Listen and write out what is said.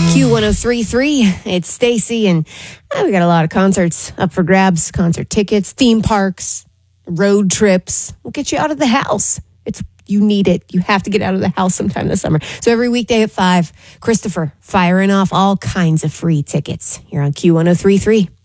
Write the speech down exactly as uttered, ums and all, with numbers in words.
Q one oh three point three, it's Stacy, and uh, we got a lot of concerts up for grabs. Concert tickets, theme parks, road trips. We'll get you out of the house. It's You need it. You have to get out of the house sometime this summer. So every weekday at five, Christopher firing off all kinds of free tickets here on Q one oh three point three.